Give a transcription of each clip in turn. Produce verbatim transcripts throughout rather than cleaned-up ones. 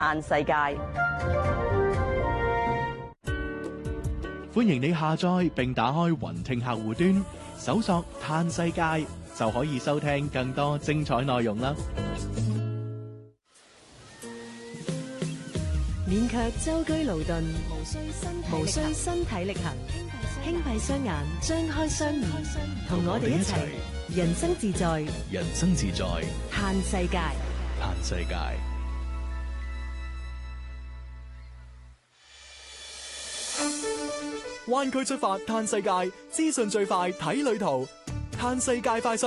嘆世界。 歡迎你下載並打開雲聽客戶端，搜索嘆世界就可以收聽更多精彩內容啦。 勉強舟車勞頓，無需身體力行，輕閉雙眼，張開雙耳，同我哋一齊人生自在， 人生自在， 嘆世界， 嘆世界。灣區出發嘆世界，資訊最快睇旅途，嘆世界快訊。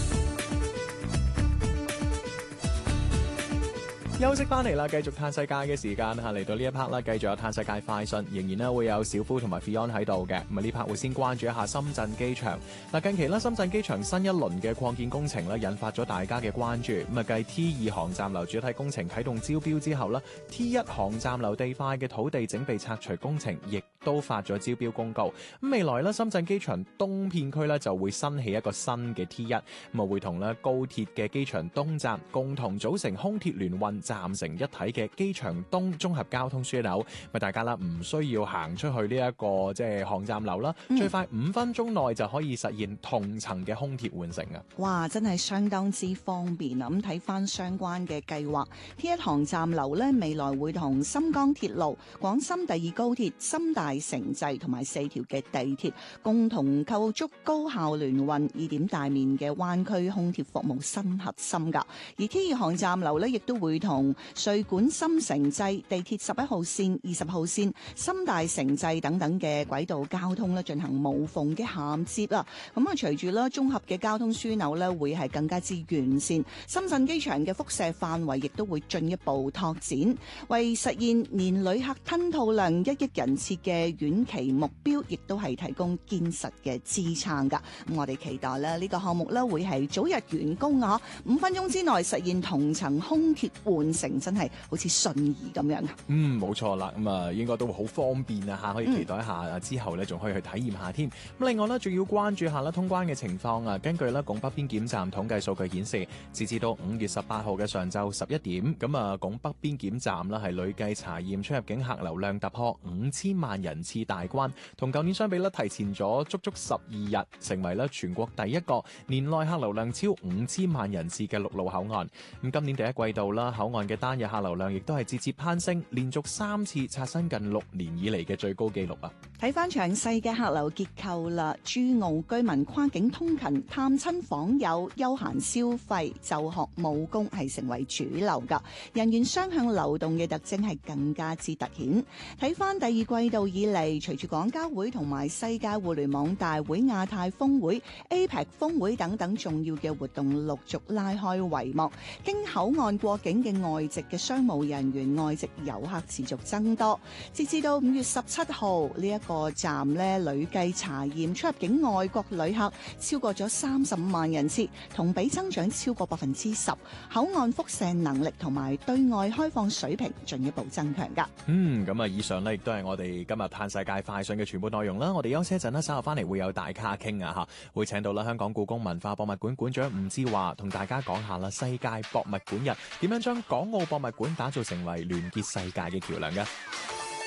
休息翻嚟啦，繼續嘆世界嘅時間嚇，嚟到呢一 part 啦，繼續有嘆世界快訊，仍然咧會有小夫同埋 Fion 喺度嘅。咁啊呢 part 會先關注一下深圳機場。嗱，近期咧深圳機場新一輪嘅擴建工程咧引發咗大家嘅關注。咁啊繼 T 二航站樓主體工程啟動招標之後咧 ，T 一航站樓地塊嘅土地整備拆除工程亦都發咗招標公告。咁未來咧深圳機場東片區咧就會新起一個新嘅 T 一，咁啊會同咧高鐵嘅機場東站共同組成空鐵聯運站成一體嘅機場東綜合交通樞紐，咪大家啦唔需要行出去呢一個即係航站樓啦，嗯、最快五分鐘內就可以實現同層嘅空鐵換乘啊！ 哇，真係相當之方便啊！咁睇翻相關嘅計劃 ，T 一航站樓咧未來會同深江鐵路、廣深第二高鐵、深大城際同埋四條嘅地鐵共同構築高效聯運二點大面嘅灣區空鐵服務新核心噶。而 T 二航站樓咧亦都會同穗莞深城際、地鐵十一號線、二十號線、深大城際等等嘅軌道交通咧進行無縫嘅銜接啊！咁啊，隨住啦綜合嘅交通樞紐咧會係更加之完善，深圳機場嘅輻射範圍亦都會進一步拓展，為實現年旅客吞吐量一億人次嘅遠期目標，亦都係提供堅實嘅支撐噶。咁我哋期待咧呢個項目咧會係早日完工啊！五分鐘之內實現同層空鐵換乘。真係好似瞬移咁樣啊！ 嗯，冇錯啦，咁啊應該都會好方便啊嚇，可以期待一下、嗯、之後咧，仲可以去體驗下添。咁另外咧，仲要關注下啦通關嘅情況啊。根據咧拱北邊檢站統計數據顯示，截至到五月十八號嘅上晝十一點，咁啊拱北邊檢站啦係累計查驗出入境客流量突破五千萬人次大關，同舊年相比咧提前咗足足十二日，成為咧全國第一個年內客流量超五千萬人次嘅陸路口岸。咁今年第一季度啦，口岸嘅單日客流量亦都係節節攀升，連續三次刷新近六年以嚟嘅最高紀錄啊！ 睇翻詳細嘅客流結構啦，珠澳居民跨境通勤、探親訪友、休閒消費、就學務工係成為主流噶，人員雙向流動嘅特徵係更加之突顯。睇翻第二季度以嚟，隨住廣交會同埋世界互聯網大會、亞太峰會、A P E C 峰會等等重要嘅活動陸續拉開帷幕，經口岸過境嘅外籍嘅商務人員、外籍遊客持續增多。截至到五月十七號呢一個站咧，累計查驗出入境外國旅客超過咗三十五萬人次，同比增長超過百分之十。口岸輻射能力同埋對外開放水平進一步增強噶。 嗯，咁啊，以上呢亦都係我哋今日嘆世界快訊嘅全部內容啦。我哋休息一陣啦，稍後翻嚟會有大咖傾啊吓，會請到啦香港故宮文化博物館館長吳志華同大家講下啦世界博物館日點樣將港澳博物館打造成為聯結世界嘅橋樑嘅。